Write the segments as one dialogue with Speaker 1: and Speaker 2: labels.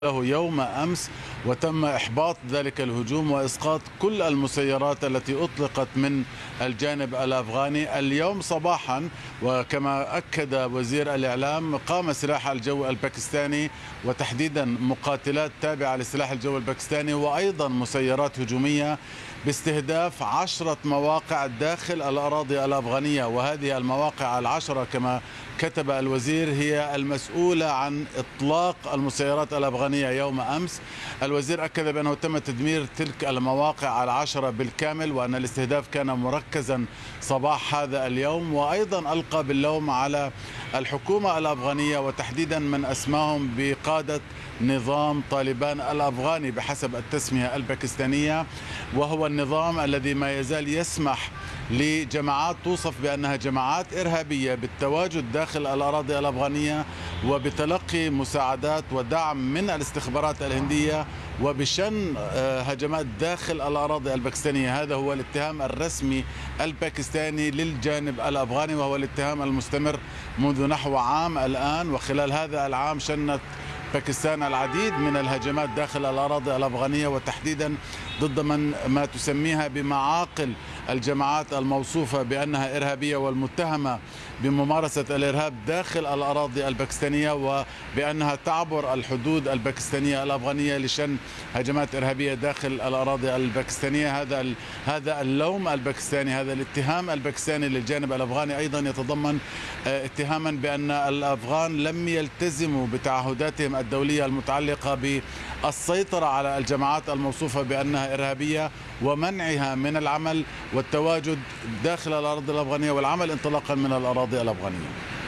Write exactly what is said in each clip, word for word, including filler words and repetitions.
Speaker 1: له يوم أمس، وتم إحباط ذلك الهجوم وإسقاط كل المسيرات التي أطلقت من الجانب الأفغاني. اليوم صباحا وكما أكد وزير الإعلام، قام سلاح الجو الباكستاني وتحديدا مقاتلات تابعة لسلاح الجو الباكستاني وأيضا مسيرات هجومية باستهداف عشرة مواقع داخل الأراضي الأفغانية، وهذه المواقع العشرة كما كتب الوزير هي المسؤولة عن إطلاق المسيرات الأفغانية يوم أمس. الوزير أكد بأنه تم تدمير تلك المواقع العشرة بالكامل، وأن الاستهداف كان مركزا صباح هذا اليوم، وأيضا ألقى باللوم على الحكومة الأفغانية وتحديدا من أسماهم بقادة نظام طالبان الأفغاني بحسب التسمية الباكستانية، وهو النظام الذي ما يزال يسمح لجماعات توصف بأنها جماعات إرهابية بالتواجد داخل الأراضي الأفغانية وبتلقي مساعدات ودعم من الاستخبارات الهندية وبشن هجمات داخل الأراضي الباكستانية. هذا هو الاتهام الرسمي الباكستاني للجانب الأفغاني، وهو الاتهام المستمر منذ نحو عام الآن. وخلال هذا العام شنت باكستان العديد من الهجمات داخل الأراضي الأفغانية، وتحديدا ضد من ما تسميها بمعاقل الجماعات الموصوفة بأنها إرهابية والمتهمة بممارسة الإرهاب داخل الأراضي الباكستانية، وبأنها تعبر الحدود الباكستانية الأفغانية لشن هجمات إرهابية داخل الأراضي الباكستانية. هذا هذا اللوم الباكستاني، هذا الاتهام الباكستاني للجانب الأفغاني أيضا يتضمن اتهاما بأن الأفغان لم يلتزموا بتعهداتهم الدولية المتعلقة بالسيطرة على الجماعات الموصوفة بأنها إرهابية ومنعها من العمل والتواجد داخل الأراضي الأفغانية والعمل انطلاقا من الأراضي الأفغانية.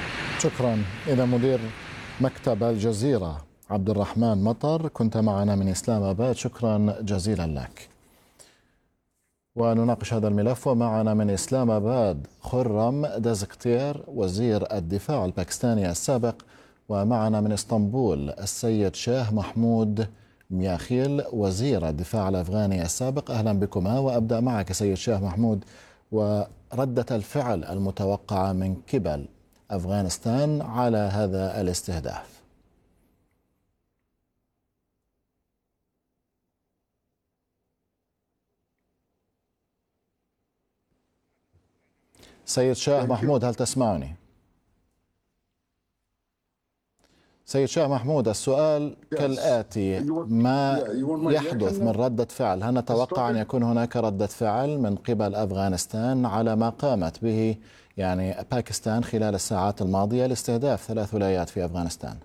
Speaker 2: شكرا. إلى مدير مكتب الجزيرة عبد الرحمن مطر، كنت معنا من إسلام آباد، شكرا جزيلا لك. ونناقش هذا الملف ومعنا من إسلام آباد خرم دزقتير وزير الدفاع الباكستاني السابق، ومعنا من اسطنبول السيد شاه محمود مياخيل وزير الدفاع الأفغاني السابق. أهلا بكما، وأبدأ معك سيد شاه محمود، وردة الفعل المتوقعة من قبل أفغانستان على هذا الاستهداف. سيد شاه محمود، هل تسمعني؟ سيد شاه محمود، السؤال كالآتي: ما يحدث من ردة فعل؟ هل نتوقع أن يكون هناك ردة فعل من قبل أفغانستان على ما قامت به يعني باكستان خلال الساعات الماضية لاستهداف ثلاث ولايات في أفغانستان؟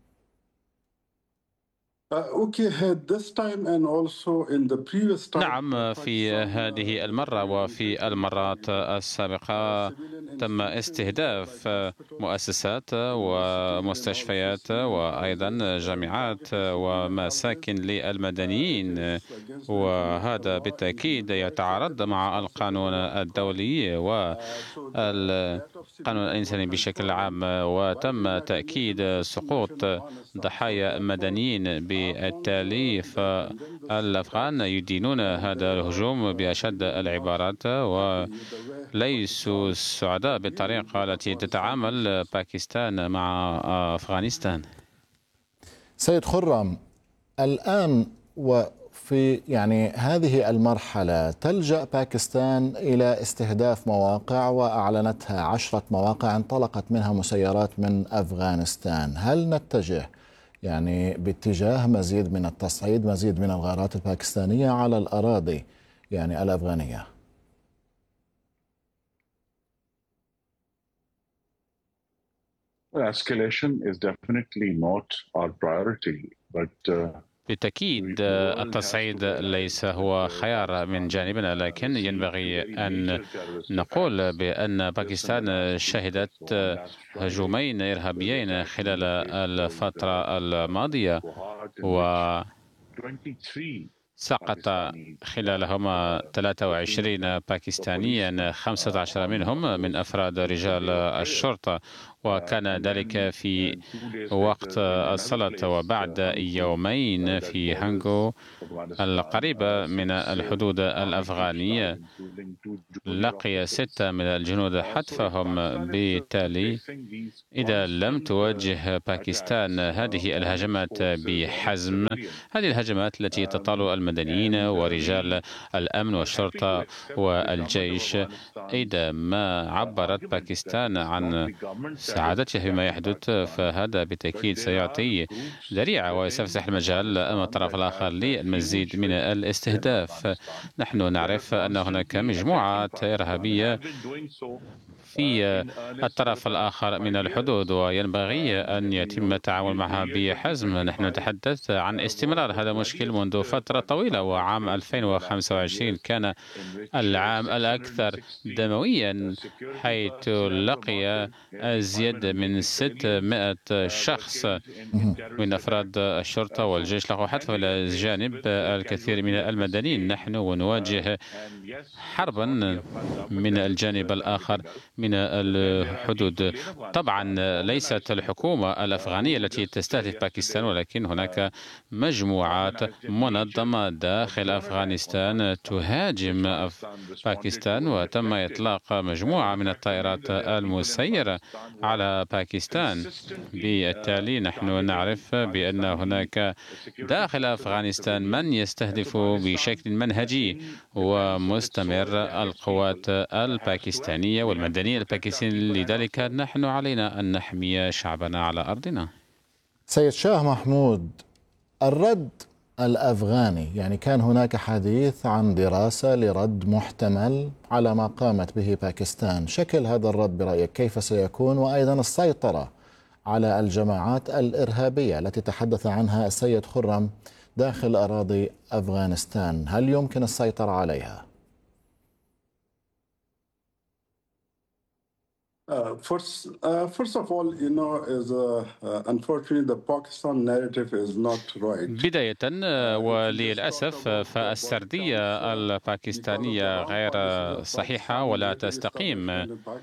Speaker 3: نعم، في هذه المرة وفي المرات السابقة تم استهداف مؤسسات ومستشفيات وأيضا جامعات ومساكن للمدنيين، وهذا بالتأكيد يتعارض مع القانون الدولي والقانون الإنساني بشكل عام. وتم تأكيد سقوط ضحايا مدنيين، بالتالي فالأفغان يدينون هذا الهجوم بأشد العبارات وليسوا سعداء بالطريقة التي تتعامل باكستان مع أفغانستان.
Speaker 2: سيد خرم، الآن وفي يعني هذه المرحلة تلجأ باكستان إلى استهداف مواقع، وأعلنتها عشرة مواقع انطلقت منها مسيرات من أفغانستان. هل نتجه يعني باتجاه مزيد من التصعيد، مزيد من الغارات الباكستانية على الأراضي يعني الأفغانية؟
Speaker 3: بالتأكيد التصعيد ليس هو خيار من جانبنا، لكن ينبغي أن نقول بأن باكستان شهدت هجومين إرهابيين خلال الفترة الماضية، و سقط خلالهما ثلاثة وعشرين باكستانيا، خمسة عشر منهم من أفراد رجال الشرطة. وكان ذلك في وقت الصلاة. وبعد يومين في هانغو القريبة من الحدود الأفغانية لقي ستة من الجنود حتفهم. بالتالي إذا لم توجه باكستان هذه الهجمات بحزم، هذه الهجمات التي تطال المدنيين ورجال الأمن والشرطة والجيش، إذا ما عبرت باكستان عن سعادتها بما يحدث، فهذا بالتأكيد سيعطي ذريعة ويستفتح المجال أمام الطرف الآخر للمزيد من الاستهداف. نحن نعرف أن هناك مجموعات إرهابية في الطرف الآخر من الحدود، وينبغي أن يتم التعامل معها بحزم. نحن نتحدث عن استمرار هذا المشكل منذ فترة طويلة، وعام ألفين وخمسة وعشرين كان العام الأكثر دمويا، حيث لقي أزيد من ستمائة شخص من أفراد الشرطة والجيش له حتف إلى جانب الكثير من المدنيين. نحن نواجه حربا من الجانب الآخر من الحدود. طبعا ليست الحكومة الأفغانية التي تستهدف باكستان، ولكن هناك مجموعات منظمة داخل أفغانستان تهاجم باكستان، وتم إطلاق مجموعة من الطائرات المسيرة على باكستان. بالتالي نحن نعرف بأن هناك داخل أفغانستان من يستهدف بشكل منهجي ومستمر القوات الباكستانية والمدنية الباكستانية. لذلك نحن علينا أن نحمي شعبنا على أرضنا.
Speaker 2: سيد شاه محمود، الرد الأفغاني، يعني كان هناك حديث عن دراسة لرد محتمل على ما قامت به باكستان. شكل هذا الرد برأيك كيف سيكون؟ وأيضا السيطرة على الجماعات الإرهابية التي تحدث عنها السيد خرم داخل أراضي أفغانستان، هل يمكن السيطرة عليها؟
Speaker 4: Uh, first, uh, first of all, you know, is uh, uh, unfortunately the Pakistan narrative is not right.
Speaker 3: بداية وللأسف فالسردية الباكستانية غير صحيحة ولا تستقيم.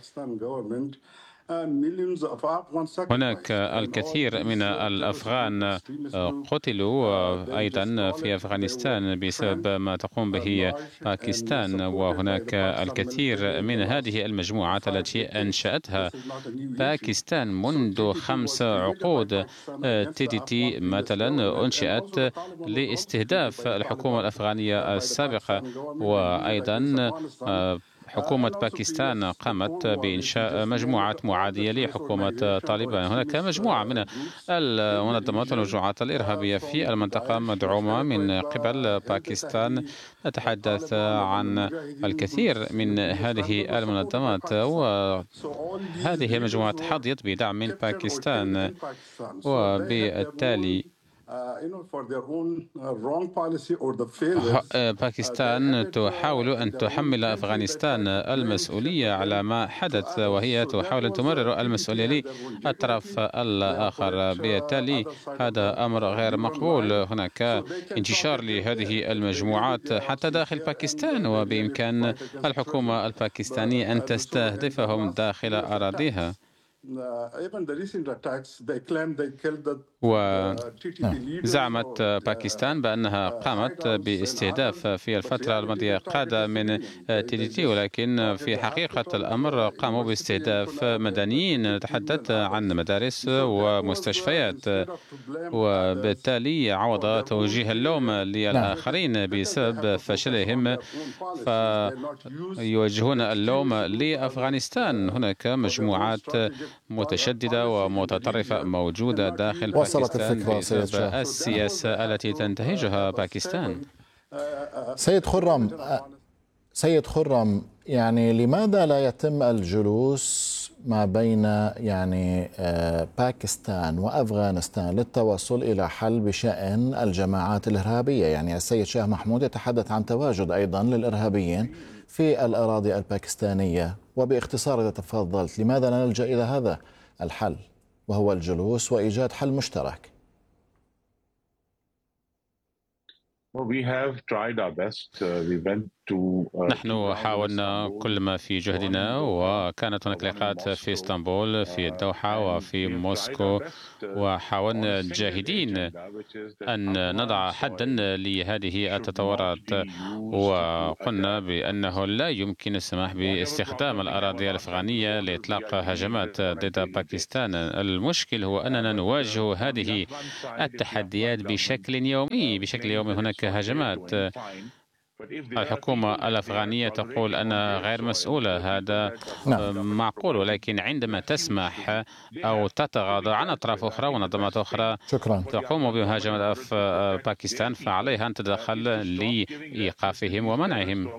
Speaker 3: هناك الكثير من الأفغان قتلوا أيضا في أفغانستان بسبب ما تقوم به باكستان، وهناك الكثير من هذه المجموعات التي أنشأتها باكستان منذ خمس عقود. تي دي تي مثلا أنشئت لاستهداف الحكومة الأفغانية السابقة، وأيضا حكومة باكستان قامت بإنشاء مجموعات معادية لحكومة طالبان. هناك مجموعة من المنظمات والمجموعات الإرهابية في المنطقة مدعومة من قبل باكستان. نتحدث عن الكثير من هذه المنظمات، وهذه المجموعات حظيت بدعم من باكستان، وبالتالي باكستان تحاول أن تحمل أفغانستان المسؤولية على ما حدث، وهي تحاول أن تمرر المسؤولية للطرف الآخر. بالتالي هذا أمر غير مقبول. هناك انتشار لهذه المجموعات حتى داخل باكستان، وبإمكان الحكومة الباكستانية أن تستهدفهم داخل أراضيها. وزعمت باكستان بأنها قامت باستهداف في الفترة الماضية قادة من تي دي تي، ولكن في حقيقة الأمر قاموا باستهداف مدنيين. نتحدث عن مدارس ومستشفيات، وبالتالي عوض توجيه اللوم للآخرين بسبب فشلهم فيوجهون اللوم لأفغانستان. هناك مجموعات متشددة ومتطرفة موجودة داخل باكستان بسبب السياسة التي تنتهجها باكستان.
Speaker 2: سيد خرم سيد خرم يعني لماذا لا يتم الجلوس ما بين يعني باكستان وأفغانستان للتوصل إلى حل بشأن الجماعات الإرهابية؟ يعني السيد شاه محمود يتحدث عن تواجد أيضا للإرهابيين في الأراضي الباكستانية، وباختصار إذا تفضلت لماذا لا نلجأ إلى هذا الحل وهو الجلوس وإيجاد حل مشترك؟
Speaker 5: Well, we have tried our best. Uh, we went
Speaker 3: نحن حاولنا كل ما في جهدنا، وكانت هناك لقاءات في اسطنبول، في الدوحة وفي موسكو، وحاولنا جاهدين أن نضع حدا لهذه التطورات، وقلنا بأنه لا يمكن السماح باستخدام الأراضي الأفغانية لإطلاق هجمات ضد باكستان. المشكل هو أننا نواجه هذه التحديات بشكل يومي بشكل يومي هناك هجمات. الحكومة الأفغانية تقول أنها غير مسؤولة، هذا نعم. معقول، ولكن عندما تسمح أو تتغاضى عن أطراف أخرى ونظمات أخرى شكرا. تقوم بهجمة باكستان، فعليها أن تتدخل لإيقافهم ومنعهم.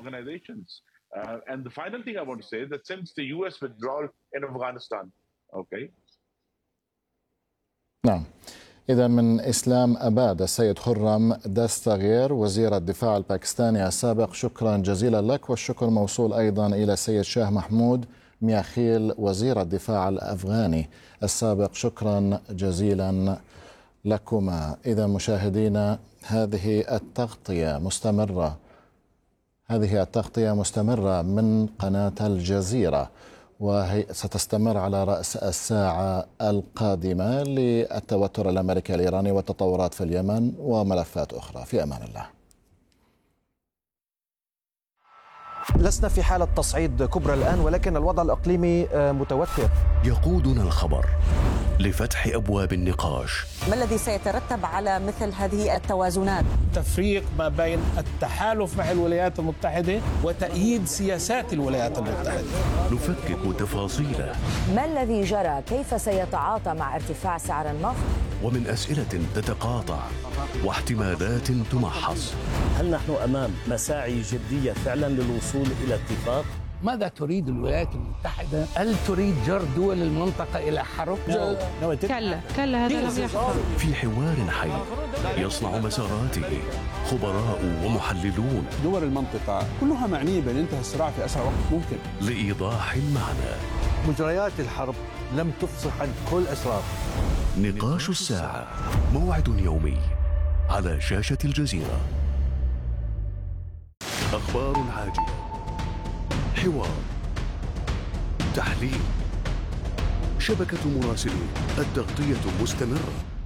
Speaker 2: نعم. إذا من إسلام أباد السيد خرم دستغير وزير الدفاع الباكستاني السابق، شكرا جزيلا لك، والشكر موصول أيضا إلى السيد شاه محمود مياخيل وزير الدفاع الأفغاني السابق، شكرا جزيلا لكما. إذا مشاهدينا، هذه التغطية مستمرة هذه التغطية مستمرة من قناة الجزيرة، وهي ستستمر على رأس الساعة القادمة للتوتر الأمريكي الإيراني والتطورات في اليمن وملفات أخرى. في أمان الله.
Speaker 5: لسنا في حالة تصعيد كبرى الآن، ولكن الوضع الإقليمي متوتر.
Speaker 6: يقودنا الخبر لفتح أبواب النقاش.
Speaker 7: ما الذي سيترتب على مثل هذه التوازنات؟
Speaker 8: تفريق ما بين التحالف مع الولايات المتحدة وتأييد سياسات الولايات المتحدة.
Speaker 6: نفكك تفاصيله.
Speaker 9: ما الذي جرى؟ كيف سيتعاطى مع ارتفاع سعر النفط؟
Speaker 6: ومن أسئلة تتقاطع واحتمالات تمحص.
Speaker 10: هل نحن أمام مساعي جدية فعلا للوصول إلى اتفاق؟
Speaker 8: ماذا تريد الولايات المتحدة؟ هل تريد جر دول المنطقة إلى حرب؟
Speaker 11: كلا كلا هذا لم يحصل.
Speaker 6: في حوار حي يصنع مساراته خبراء ومحللون.
Speaker 12: دول المنطقة كلها معنية بأن ينتهي الصراع في أسرع وقت ممكن.
Speaker 6: لإيضاح المعنى.
Speaker 13: مجريات الحرب لم تفصح عن كل أسرار.
Speaker 6: نقاش الساعة، موعد يومي على شاشة الجزيرة. أخبار عاجلة، حوار، تحليل، شبكة مراسلين، التغطية مستمرة.